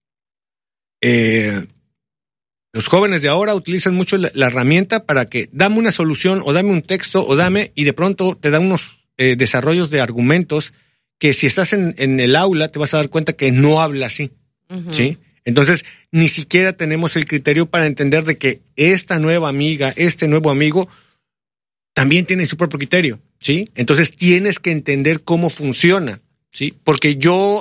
los jóvenes de ahora utilizan mucho la herramienta para que dame una solución o dame un texto o y de pronto te da unos desarrollos de argumentos que si estás en el aula te vas a dar cuenta que no habla así, ¿sí? Entonces, ni siquiera tenemos el criterio para entender de que esta nueva amiga, este nuevo amigo, también tiene su propio criterio, ¿sí? Entonces, tienes que entender cómo funciona, ¿sí? Porque yo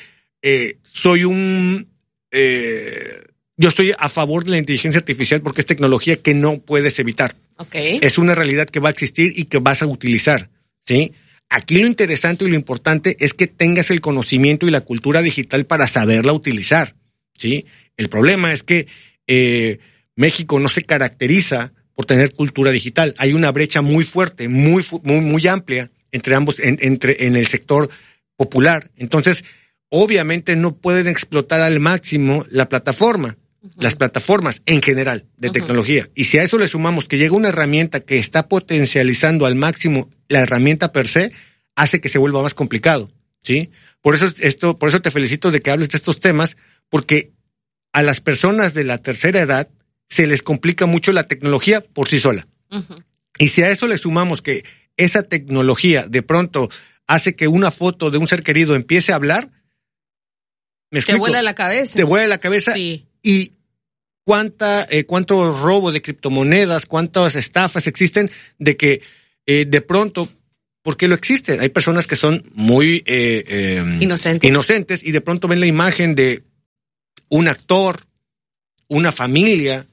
yo estoy a favor de la inteligencia artificial porque es tecnología que no puedes evitar. Okay. Es una realidad que va a existir y que vas a utilizar, ¿sí? Aquí lo interesante y lo importante es que tengas el conocimiento y la cultura digital para saberla utilizar, ¿sí? El problema es que México no se caracteriza por tener cultura digital. Hay una brecha muy fuerte, muy amplia entre ambos, en el sector popular. Entonces, obviamente no pueden explotar al máximo la plataforma, las plataformas en general de tecnología. Y si a eso le sumamos que llega una herramienta que está potencializando al máximo la herramienta per se, hace que se vuelva más complicado, ¿sí? Por eso te felicito de que hables de estos temas, porque a las personas de la tercera edad se les complica mucho la tecnología por sí sola. Y si a eso le sumamos que esa tecnología de pronto hace que una foto de un ser querido empiece a hablar, te vuela la cabeza. Te vuela la cabeza. Sí. Y cuánto robo de criptomonedas, cuántas estafas existen de que de pronto, porque lo existen, hay personas que son muy inocentes y de pronto ven la imagen de un actor, una familia,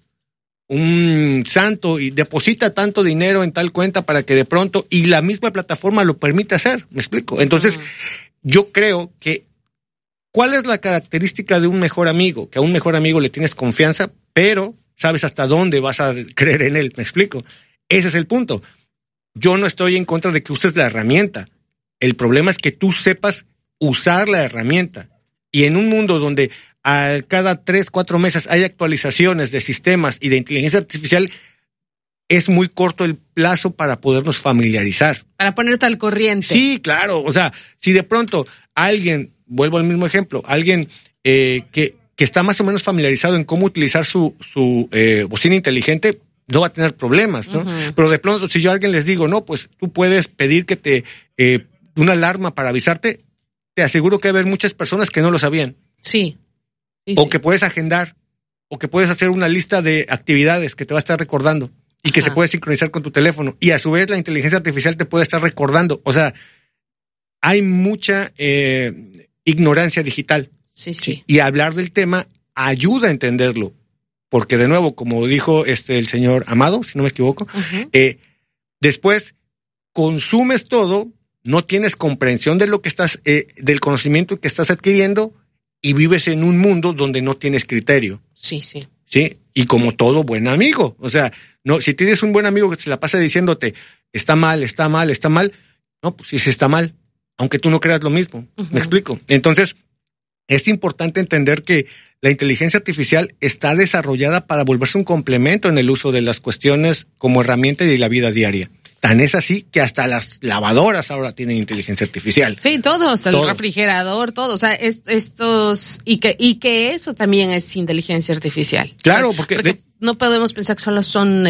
un santo y deposita tanto dinero en tal cuenta para que de pronto, y la misma plataforma lo permite hacer, ¿me explico? Entonces, yo creo que ¿cuál es la característica de un mejor amigo? Que a un mejor amigo le tienes confianza, pero sabes hasta dónde vas a creer en él, ¿me explico? Ese es el punto. Yo no estoy en contra de que uses la herramienta. El problema es que tú sepas usar la herramienta. Y en un mundo donde a cada 3-4 meses hay actualizaciones de sistemas y de inteligencia artificial, es muy corto el plazo para podernos familiarizar. Para ponerte al corriente. Sí, claro. O sea, si de pronto alguien, vuelvo al mismo ejemplo, alguien que está más o menos familiarizado en cómo utilizar su bocina inteligente, no va a tener problemas, ¿no? Pero de pronto, si yo a alguien les digo, no, pues tú puedes pedir que te una alarma para avisarte, te aseguro que va a haber muchas personas que no lo sabían. Sí. O que puedes agendar, o que puedes hacer una lista de actividades que te va a estar recordando y que se puede sincronizar con tu teléfono. Y a su vez la inteligencia artificial te puede estar recordando. O sea, hay mucha ignorancia digital. Sí. Y hablar del tema ayuda a entenderlo. Porque de nuevo, como dijo el señor Amado, si no me equivoco, después consumes todo, no tienes comprensión de lo que estás, del conocimiento que estás adquiriendo, y vives en un mundo donde no tienes criterio. Sí. ¿Sí? Y como todo buen amigo. O sea, no, si tienes un buen amigo que se la pasa diciéndote, está mal, no, pues sí está mal, aunque tú no creas lo mismo. ¿Me explico? Entonces, es importante entender que la inteligencia artificial está desarrollada para volverse un complemento en el uso de las cuestiones como herramienta de la vida diaria. Tan es así que hasta las lavadoras ahora tienen inteligencia artificial. Sí, todos, el refrigerador, todo, o sea, y que eso también es inteligencia artificial. Claro, porque no podemos pensar que solo son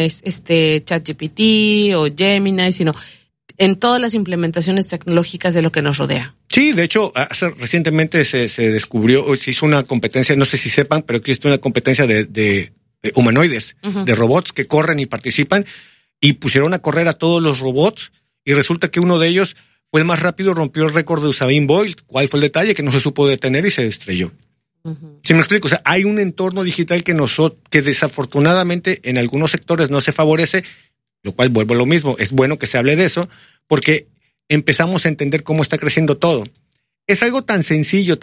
ChatGPT o Gemini, sino en todas las implementaciones tecnológicas de lo que nos rodea. Sí, de hecho, recientemente se descubrió, se hizo una competencia, no sé si sepan, pero existe una competencia de humanoides, de robots que corren y participan, y pusieron a correr a todos los robots, y resulta que uno de ellos fue el más rápido, rompió el récord de Usain Bolt. ¿Cuál fue el detalle? Que no se supo detener y se estrelló. ¿Sí me explico? O sea, hay un entorno digital que desafortunadamente en algunos sectores no se favorece, lo cual vuelvo a lo mismo. Es bueno que se hable de eso, porque empezamos a entender cómo está creciendo todo. Es algo tan sencillo,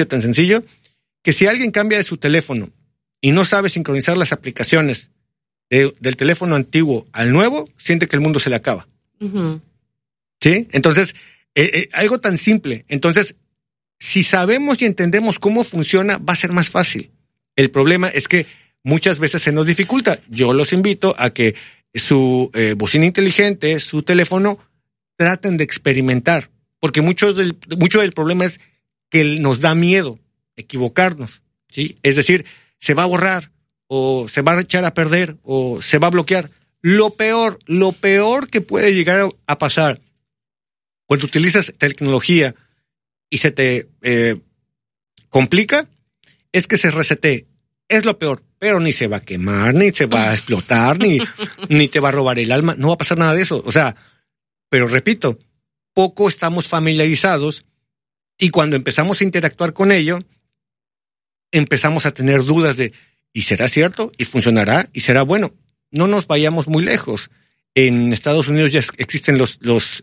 que si alguien cambia de su teléfono y no sabe sincronizar las aplicaciones del teléfono antiguo al nuevo, siente que el mundo se le acaba. ¿Sí? Entonces, algo tan simple. Entonces, si sabemos y entendemos cómo funciona, va a ser más fácil. El problema es que muchas veces se nos dificulta. Yo los invito a que su bocina inteligente, su teléfono, traten de experimentar. Porque mucho del problema es que nos da miedo equivocarnos, ¿sí? Es decir, se va a borrar, o se va a echar a perder, o se va a bloquear. Lo peor que puede llegar a pasar cuando utilizas tecnología y se te complica, es que se resetee. Es lo peor, pero ni se va a quemar, ni se va a explotar, ni te va a robar el alma. No va a pasar nada de eso. O sea, pero repito, poco estamos familiarizados y cuando empezamos a interactuar con ello, empezamos a tener dudas de, ¿y será cierto? ¿Y funcionará? ¿Y será bueno? No nos vayamos muy lejos. En Estados Unidos ya existen los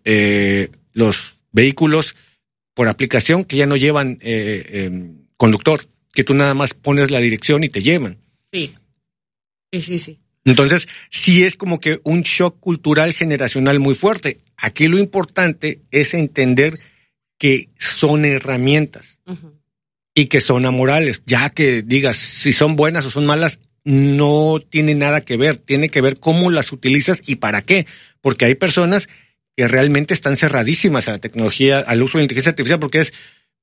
vehículos por aplicación que ya no llevan conductor, que tú nada más pones la dirección y te llevan. Sí. Entonces, sí es como que un shock cultural generacional muy fuerte. Aquí lo importante es entender que son herramientas y que son amorales. Ya que digas si son buenas o son malas, no tiene nada que ver. Tiene que ver cómo las utilizas y para qué. Porque hay personas que realmente están cerradísimas a la tecnología, al uso de inteligencia artificial, porque es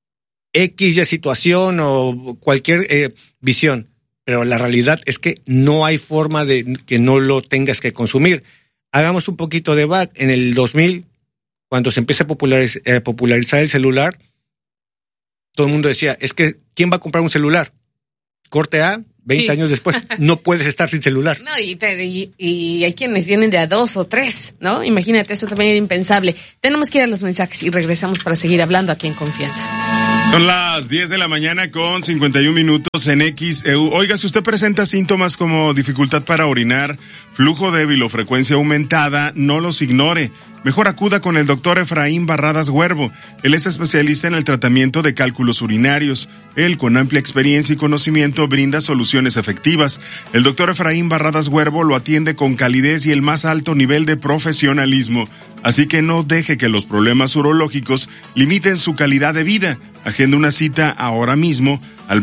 X de situación o cualquier visión. Pero la realidad es que no hay forma de que no lo tengas que consumir. Hagamos un poquito de back. En el 2000, cuando se empieza a popularizar el celular, todo el mundo decía, es que ¿quién va a comprar un celular? Corte A, 20 años después, no puedes estar sin celular. No, y hay quienes tienen de a 2 o 3, ¿no? Imagínate, eso también era impensable. Tenemos que ir a los mensajes y regresamos para seguir hablando aquí en Confianza. Son las 10 de la mañana con 51 minutos en XEU. Oiga, si usted presenta síntomas como dificultad para orinar, flujo débil o frecuencia aumentada, no los ignore. Mejor acuda con el doctor Efraín Barradas Huervo. Él es especialista en el tratamiento de cálculos urinarios. Él, con amplia experiencia y conocimiento, brinda soluciones efectivas. El doctor Efraín Barradas Huervo lo atiende con calidez y el más alto nivel de profesionalismo. Así que no deje que los problemas urológicos limiten su calidad de vida. Agenda una cita ahora mismo al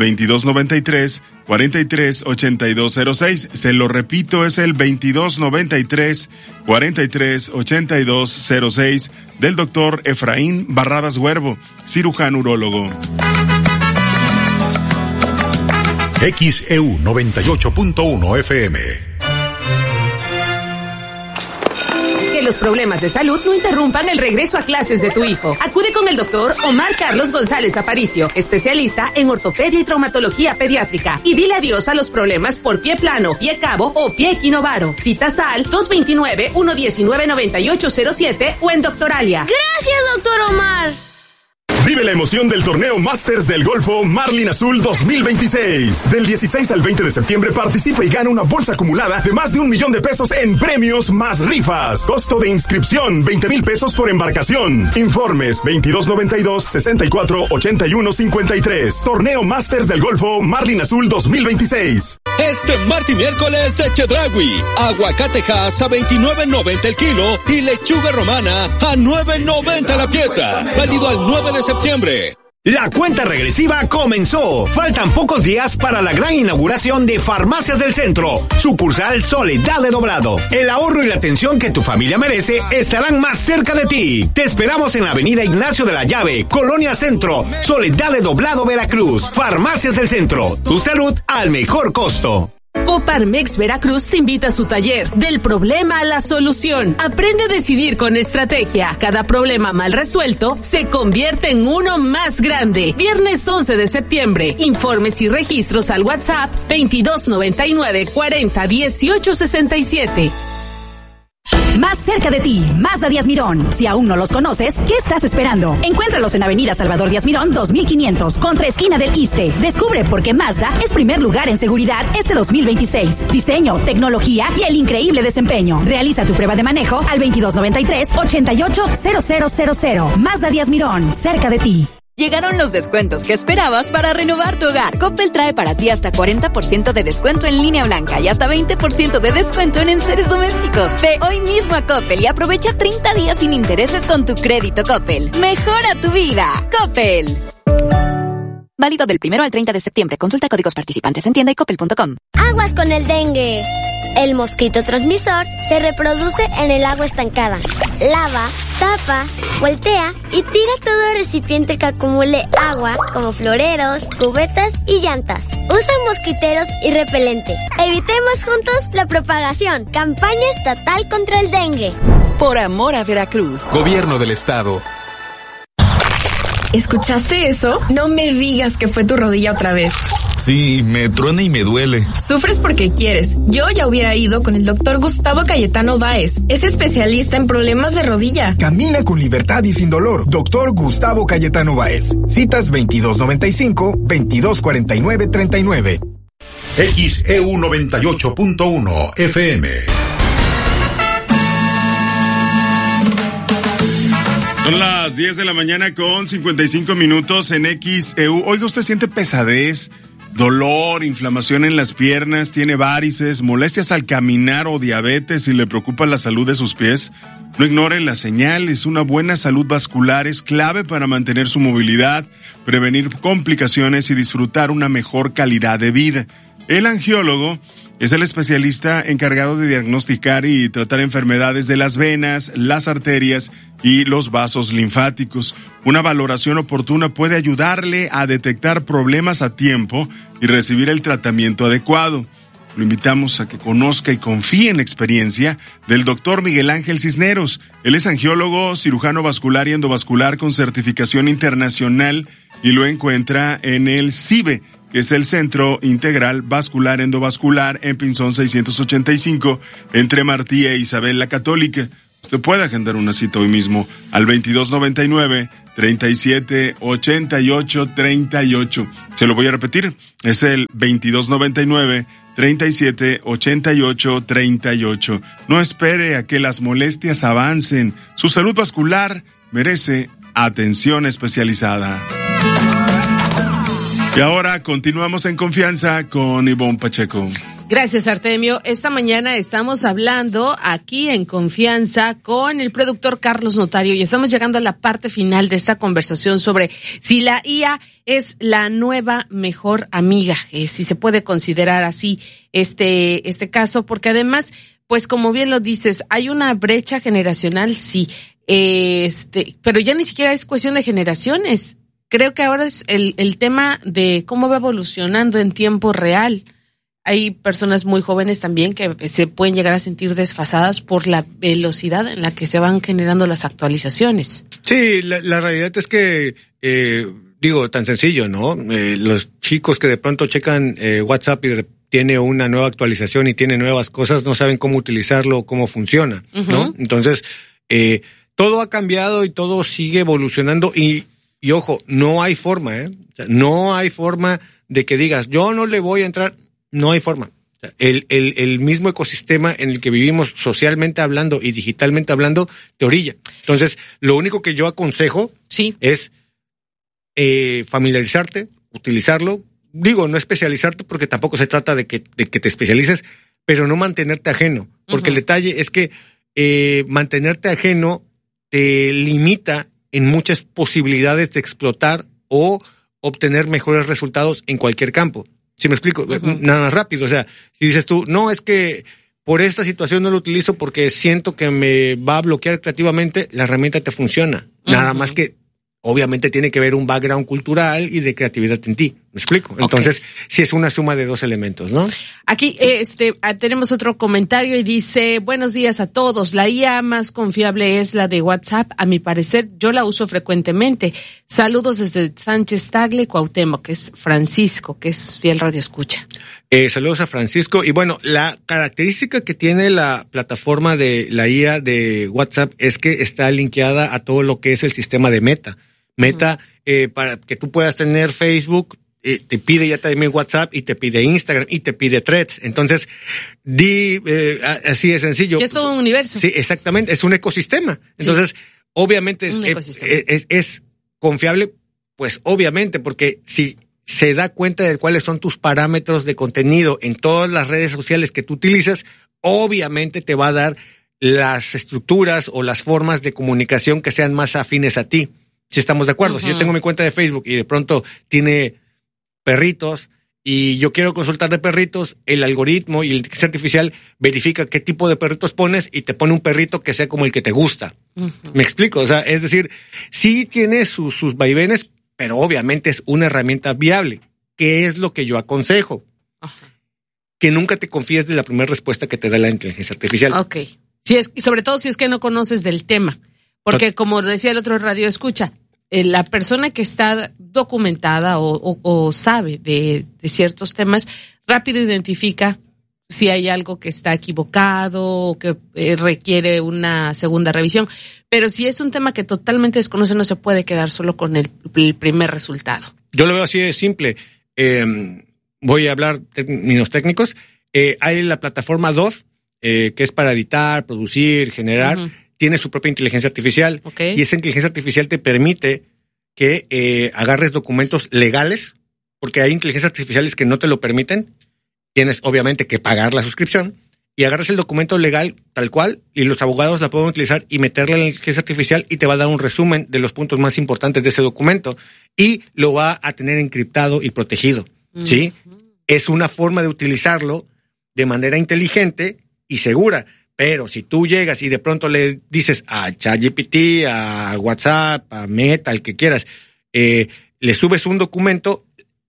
2293-438206. Se lo repito, es el 2293-438206 del doctor Efraín Barradas Huervo, cirujano urólogo. XEU 98.1 FM. Que los problemas de salud no interrumpan el regreso a clases de tu hijo. Acude con el doctor Omar Carlos González Aparicio, especialista en ortopedia y traumatología pediátrica. Y dile adiós a los problemas por pie plano, pie cabo o pie equinovaro. Citas al 229-119-9807 o en Doctoralia. ¡Gracias, doctor Omar! Vive la emoción del torneo Masters del Golfo Marlin Azul 2026. Del 16 al 20 de septiembre participa y gana una bolsa acumulada de más de $1 millón en premios más rifas. Costo de inscripción, 20,000 pesos por embarcación. Informes, 2292-648153. Torneo Masters del Golfo Marlin Azul 2026. Este martes y miércoles, Chedraui. Aguacatejas a $29.90 el kilo y lechuga romana a $9.90 la pieza. Válido al 9 de septiembre. La cuenta regresiva comenzó. Faltan pocos días para la gran inauguración de Farmacias del Centro, sucursal Soledad de Doblado. El ahorro y la atención que tu familia merece estarán más cerca de ti. Te esperamos en la avenida Ignacio de la Llave, Colonia Centro, Soledad de Doblado, Veracruz. Farmacias del Centro, tu salud al mejor costo. Coparmex Veracruz te invita a su taller Del problema a la solución. Aprende a decidir con estrategia. Cada problema mal resuelto se convierte en uno más grande. Viernes 11 de septiembre. Informes y registros al WhatsApp 2299 40 18 67. Más cerca de ti, Mazda Díaz Mirón. Si aún no los conoces, ¿qué estás esperando? Encuéntralos en Avenida Salvador Díaz Mirón 2500, contra esquina del Iste. Descubre por qué Mazda es primer lugar en seguridad este 2026. Diseño, tecnología y el increíble desempeño. Realiza tu prueba de manejo al 2293-880000. Mazda Díaz Mirón, cerca de ti. Llegaron los descuentos que esperabas para renovar tu hogar. Coppel trae para ti hasta 40% de descuento en línea blanca y hasta 20% de descuento en enseres domésticos. Ve hoy mismo a Coppel y aprovecha 30 días sin intereses con tu crédito Coppel. Mejora tu vida. Coppel. Válido del 1 al 30 de septiembre. Consulta códigos participantes en tienda y coppel.com. Aguas con el dengue. El mosquito transmisor se reproduce en el agua estancada. Lava, tapa, voltea y tira todo el recipiente que acumule agua, como floreros, cubetas y llantas. Usa mosquiteros y repelente. Evitemos juntos la propagación. Campaña estatal contra el dengue. Por amor a Veracruz. Gobierno del Estado. ¿Escuchaste eso? No me digas que fue tu rodilla otra vez. Sí, me truena y me duele. Sufres porque quieres. Yo ya hubiera ido con el doctor Gustavo Cayetano Báez. Es especialista en problemas de rodilla. Camina con libertad y sin dolor. Doctor Gustavo Cayetano Báez. Citas 2295-2249-39. XEU 98.1 FM. Son las 10 de la mañana con 55 minutos en XEU. Oiga, ¿usted siente pesadez, dolor, inflamación en las piernas, tiene varices, molestias al caminar o diabetes y le preocupa la salud de sus pies? No ignore las señales. Una buena salud vascular es clave para mantener su movilidad, prevenir complicaciones y disfrutar una mejor calidad de vida. El angiólogo es el especialista encargado de diagnosticar y tratar enfermedades de las venas, las arterias y los vasos linfáticos. Una valoración oportuna puede ayudarle a detectar problemas a tiempo y recibir el tratamiento adecuado. Lo invitamos a que conozca y confíe en la experiencia del doctor Miguel Ángel Cisneros. Él es angiólogo, cirujano vascular y endovascular con certificación internacional y lo encuentra en el CIBE, que es el Centro Integral Vascular Endovascular en Pinzón 685, entre Martí e Isabel la Católica. Usted puede agendar una cita hoy mismo al 2299-3788-38. Se lo voy a repetir, es el 2299-3788-38. No espere a que las molestias avancen. Su salud vascular merece atención especializada. Y ahora continuamos en confianza con Ivonne Pacheco. Gracias, Artemio. Esta mañana estamos hablando aquí en Confianza con el productor Carlos Notario y estamos llegando a la parte final de esta conversación sobre si la IA es la nueva mejor amiga, si se puede considerar así este caso, porque además, pues como bien lo dices, hay una brecha generacional, sí, pero ya ni siquiera es cuestión de generaciones. Creo que ahora es el tema de cómo va evolucionando en tiempo real. Hay personas muy jóvenes también que se pueden llegar a sentir desfasadas por la velocidad en la que se van generando las actualizaciones. Sí, la realidad es que, tan sencillo, ¿no? Los chicos que de pronto checan WhatsApp y tiene una nueva actualización y tiene nuevas cosas, no saben cómo utilizarlo, cómo funciona, ¿no? Entonces, todo ha cambiado y todo sigue evolucionando y ojo, no hay forma, O sea, no hay forma de que digas, yo no le voy a entrar. No hay forma. O sea, el mismo ecosistema en el que vivimos socialmente hablando y digitalmente hablando te orilla. Entonces, lo único que yo aconsejo es familiarizarte, utilizarlo. Digo, no especializarte porque tampoco se trata de que te especialices, pero no mantenerte ajeno. Porque el detalle es que mantenerte ajeno te limita en muchas posibilidades de explotar o obtener mejores resultados en cualquier campo. ¿Sí me explico? Nada más rápido. O sea, si dices tú, no, es que por esta situación no lo utilizo porque siento que me va a bloquear creativamente, la herramienta te funciona. Nada más que obviamente tiene que ver un background cultural y de creatividad en ti. ¿Me explico? Entonces, sí es una suma de dos elementos, ¿no? Aquí tenemos otro comentario y dice, buenos días a todos. La IA más confiable es la de WhatsApp. A mi parecer, yo la uso frecuentemente. Saludos desde Sánchez Tagle, Cuauhtémoc, que es Francisco, que es fiel radioescucha. Saludos a Francisco. Y bueno, la característica que tiene la plataforma de la IA de WhatsApp es que está linkeada a todo lo que es el sistema de Meta. Meta, para que tú puedas tener Facebook, te pide ya también WhatsApp y te pide Instagram y te pide Threads. Entonces, así de sencillo. Que es todo un universo. Sí, exactamente. Es un ecosistema. Entonces, obviamente es confiable, pues obviamente, porque si se da cuenta de cuáles son tus parámetros de contenido en todas las redes sociales que tú utilizas, obviamente te va a dar las estructuras o las formas de comunicación que sean más afines a ti. Si estamos de acuerdo, si yo tengo mi cuenta de Facebook y de pronto tiene perritos y yo quiero consultar de perritos, el algoritmo y la inteligencia artificial verifica qué tipo de perritos pones y te pone un perrito que sea como el que te gusta. ¿Me explico? O sea, es decir, sí tiene sus vaivenes, pero obviamente es una herramienta viable. ¿Qué es lo que yo aconsejo? Que nunca te confíes de la primera respuesta que te da la inteligencia artificial. Ok. Sobre todo si es que no conoces del tema. Porque como decía el otro radio escucha, la persona que está documentada o sabe de ciertos temas, rápido identifica si hay algo que está equivocado o que requiere una segunda revisión. Pero si es un tema que totalmente desconoce, no se puede quedar solo con el primer resultado. Yo lo veo así de simple. Voy a hablar términos técnicos. Hay la plataforma DOF, que es para editar, producir, generar, tiene su propia inteligencia artificial. Y esa inteligencia artificial te permite que agarres documentos legales, porque hay inteligencias artificiales que no te lo permiten. Tienes obviamente que pagar la suscripción y agarras el documento legal tal cual y los abogados la pueden utilizar y meterle en la inteligencia artificial y te va a dar un resumen de los puntos más importantes de ese documento y lo va a tener encriptado y protegido. ¿Sí? Es una forma de utilizarlo de manera inteligente y segura. Pero si tú llegas y de pronto le dices a ChatGPT, a WhatsApp, a Meta, al que quieras, le subes un documento,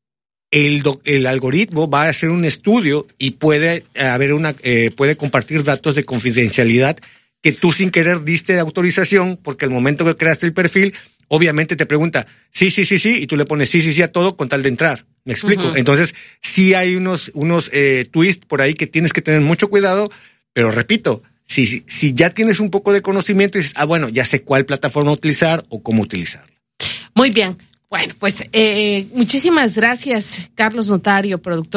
el algoritmo va a hacer un estudio y puede puede compartir datos de confidencialidad que tú sin querer diste autorización, porque al momento que creaste el perfil, obviamente te pregunta, sí, y tú le pones sí a todo con tal de entrar. ¿Me explico? Entonces, sí hay unos twists por ahí que tienes que tener mucho cuidado. Pero repito, si ya tienes un poco de conocimiento y dices, bueno, ya sé cuál plataforma utilizar o cómo utilizarla. Muy bien. Bueno, pues muchísimas gracias, Carlos Notario, productor.